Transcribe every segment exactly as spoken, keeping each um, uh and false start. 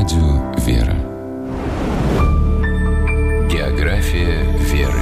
Радио «Вера». География веры.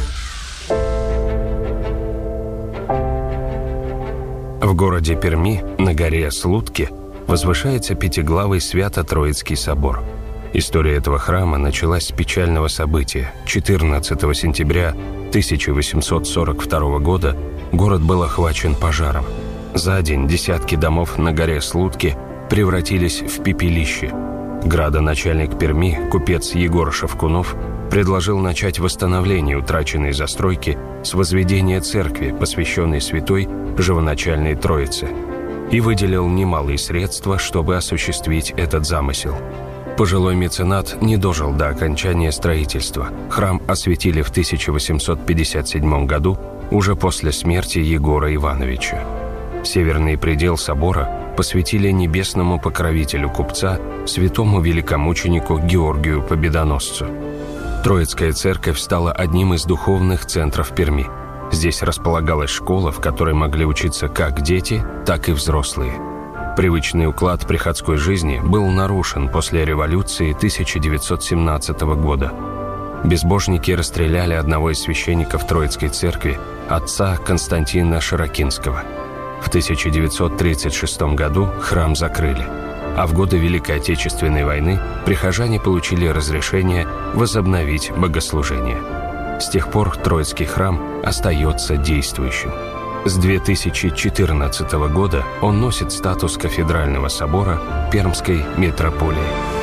В городе Перми, на горе Слутки, возвышается пятиглавый Свято-Троицкий собор. История этого храма началась с печального события. четырнадцатого сентября тысяча восемьсот сорок второго года город был охвачен пожаром. За день десятки домов на горе Слутки превратились в пепелище. Градоначальник Перми, купец Егор Шевкунов, предложил начать восстановление утраченной застройки с возведения церкви, посвященной святой Живоначальной Троице, и выделил немалые средства, чтобы осуществить этот замысел. Пожилой меценат не дожил до окончания строительства. Храм осветили в тысяча восемьсот пятьдесят седьмом году, уже после смерти Егора Ивановича. Северный предел собора посвятили небесному покровителю купца, святому великомученику Георгию Победоносцу. Троицкая церковь стала одним из духовных центров Перми. Здесь располагалась школа, в которой могли учиться как дети, так и взрослые. Привычный уклад приходской жизни был нарушен после революции тысяча девятьсот семнадцатого года. Безбожники расстреляли одного из священников Троицкой церкви, отца Константина Широкинского. В тысяча девятьсот тридцать шестом году храм закрыли, а в годы Великой Отечественной войны прихожане получили разрешение возобновить богослужение. С тех пор Троицкий храм остается действующим. С две тысячи четырнадцатого года он носит статус кафедрального собора Пермской митрополии.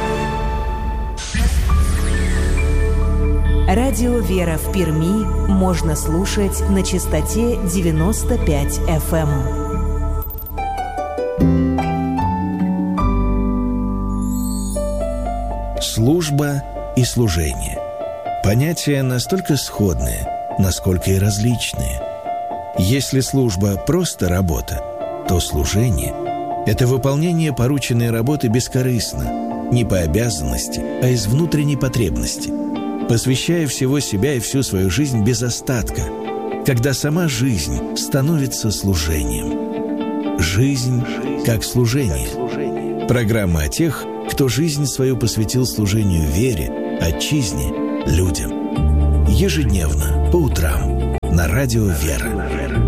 Радио «Вера» в Перми можно слушать на частоте девяносто пять эф эм. Служба и служение. Понятия настолько сходные, насколько и различные. Если служба – просто работа, то служение – это выполнение порученной работы бескорыстно, не по обязанности, а из внутренней потребности, посвящая всего себя и всю свою жизнь без остатка, когда сама жизнь становится служением. Жизнь как служение. Программа о тех, кто жизнь свою посвятил служению вере, отчизне, людям. Ежедневно, по утрам, на радио «Вера».